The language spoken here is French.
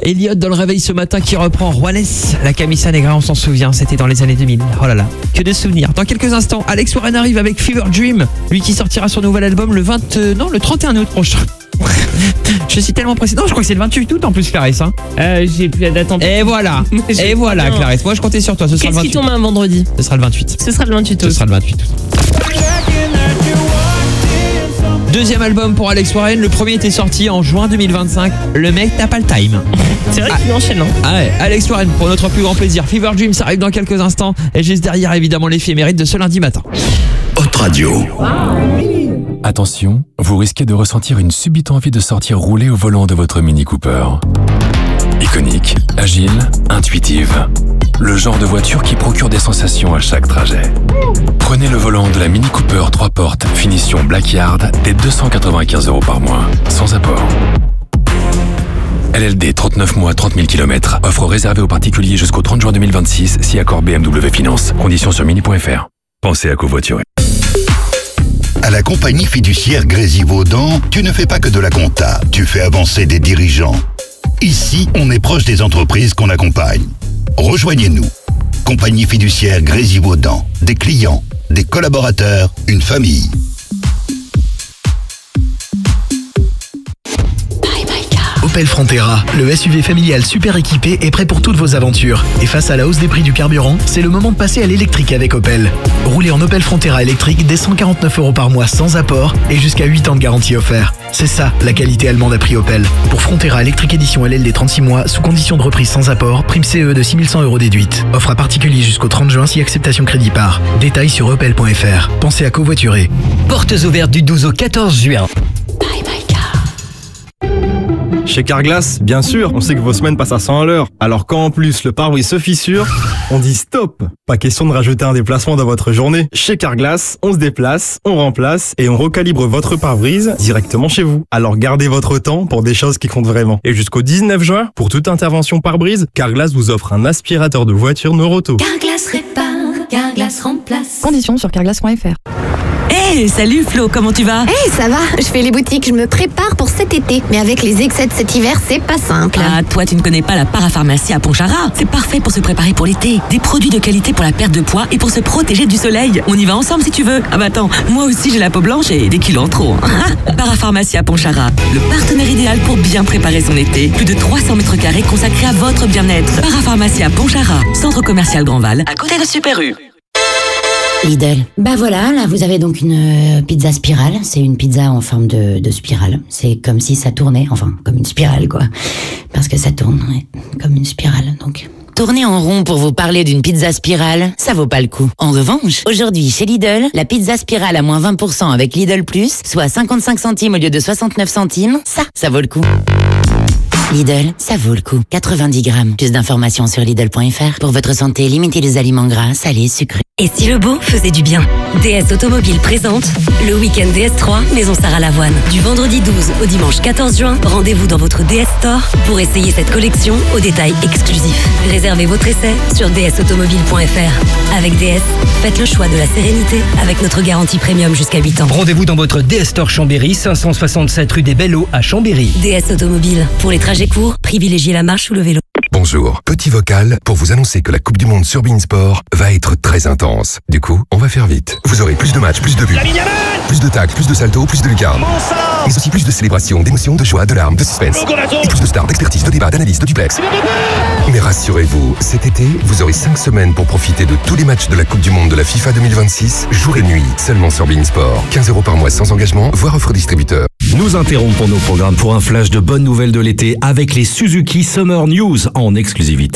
Elliot dans le réveil ce matin qui reprend Juanes, la Camisa Negra, on s'en souvient, c'était dans les années 2000. Oh là là, que de souvenirs. Dans quelques instants, Alex Warren arrive avec Fever Dream, lui qui sortira son nouvel album le 31 août prochain. Je suis tellement pressé. Non, je crois que c'est le 28 août en plus, Clarisse. Hein. J'ai plus la date en tête. Et voilà, Clarisse. Moi, je comptais sur toi. Ce sera le 28. Qu'est-ce qui tombe un vendredi ? Ce sera le 28. Ce sera le 28 août. Ce sera le 28 août. Deuxième album pour Alex Warren. Le premier était sorti en juin 2025. Le mec n'a pas le time. C'est vrai qu'il enchaîne. Hein. Ah ouais, Alex Warren pour notre plus grand plaisir. Fever Dream, ça arrive dans quelques instants. Et juste derrière, évidemment, l'éphéméride de ce lundi matin. Hot Radio. Attention, vous risquez de ressentir une subite envie de sortir rouler au volant de votre Mini Cooper. Iconique, agile, intuitive. Le genre de voiture qui procure des sensations à chaque trajet. Prenez le volant de la Mini Cooper 3 portes, finition Blackyard, dès 295 € par mois, sans apport. LLD 39 mois, 30 000 km. Offre réservée aux particuliers jusqu'au 30 juin 2026, si accord BMW Finance. Conditions sur mini.fr. Pensez à covoiturer. À la compagnie fiduciaire Grésy-Vaudan, tu ne fais pas que de la compta, tu fais avancer des dirigeants. Ici, on est proche des entreprises qu'on accompagne. Rejoignez-nous. Compagnie fiduciaire Grésy-Vaudan, des clients, des collaborateurs, une famille. Opel Frontera, le SUV familial super équipé est prêt pour toutes vos aventures. Et face à la hausse des prix du carburant, c'est le moment de passer à l'électrique avec Opel. Roulez en Opel Frontera électrique dès 149 € par mois sans apport et jusqu'à 8 ans de garantie offerte. C'est ça, la qualité allemande à prix Opel. Pour Frontera électrique édition LL des 36 mois, sous condition de reprise sans apport, prime CE de 6100 € déduite. Offre à particulier jusqu'au 30 juin si acceptation crédit par. Détails sur opel.fr. Pensez à covoiturer. Portes ouvertes du 12 au 14 juin. Chez Carglass, bien sûr, on sait que vos semaines passent à 100 à l'heure. Alors quand en plus le pare-brise se fissure, on dit stop. Pas question de rajouter un déplacement dans votre journée. Chez Carglass, on se déplace, on remplace et on recalibre votre pare-brise directement chez vous. Alors gardez votre temps pour des choses qui comptent vraiment. Et jusqu'au 19 juin, pour toute intervention pare-brise, Carglass vous offre un aspirateur de voiture Noroto. Carglass répare, Carglass remplace. Conditions sur carglass.fr. Hey, salut Flo, comment tu vas ? Hey, ça va, je fais les boutiques, je me prépare pour cet été. Mais avec les excès de cet hiver, c'est pas simple. Ah, toi tu ne connais pas la parapharmacie à Pontcharrat. C'est parfait pour se préparer pour l'été. Des produits de qualité pour la perte de poids et pour se protéger du soleil. On y va ensemble si tu veux. Ah bah attends, moi aussi j'ai la peau blanche et des kilos en trop. Parapharmacie à Pontcharrat, le partenaire idéal pour bien préparer son été. Plus de 300 mètres carrés consacrés à votre bien-être. Parapharmacie à Pontcharrat, centre commercial Grandval, à côté de Super U. Lidl. Bah voilà, là vous avez donc une pizza spirale. C'est une pizza en forme de spirale. C'est comme si ça tournait, enfin comme une spirale quoi. Parce que ça tourne, ouais, comme une spirale donc. Tourner en rond pour vous parler d'une pizza spirale, ça vaut pas le coup. En revanche, aujourd'hui chez Lidl, la pizza spirale à moins 20% avec Lidl Plus, soit 55 centimes au lieu de 69 centimes, ça vaut le coup. Lidl, ça vaut le coup. 90 grammes. Plus d'informations sur Lidl.fr. Pour votre santé, limitez les aliments gras, salés, sucrés. Et si le beau faisait du bien ? DS Automobile présente le week-end DS3 Maison Sarah Lavoine. Du vendredi 12 au dimanche 14 juin, rendez-vous dans votre DS Store pour essayer cette collection aux détails exclusifs. Réservez votre essai sur dsautomobile.fr. Avec DS, faites le choix de la sérénité avec notre garantie premium jusqu'à 8 ans. Rendez-vous dans votre DS Store Chambéry, 567 rue des Belles Eaux à Chambéry. DS Automobile. Pour les trajets courts, privilégiez la marche ou le vélo. Bonjour, petit vocal pour vous annoncer que la Coupe du Monde sur beIN Sport va être très intense. Du coup, on va faire vite. Vous aurez plus de matchs, plus de buts, plus de tacles, plus de saltos, plus de lucarnes. Mais aussi plus de célébrations, d'émotions, de joie, de larmes, de suspense. Et plus de stars, d'expertise, de débats, d'analyse, de duplex. Mais rassurez-vous, cet été, vous aurez 5 semaines pour profiter de tous les matchs de la Coupe du Monde de la FIFA 2026, jour et nuit, seulement sur beIN Sport. 15 € par mois sans engagement, voire offre distributeur. Nous interrompons nos programmes pour un flash de bonnes nouvelles de l'été avec les Suzuki Summer News en exclusivité.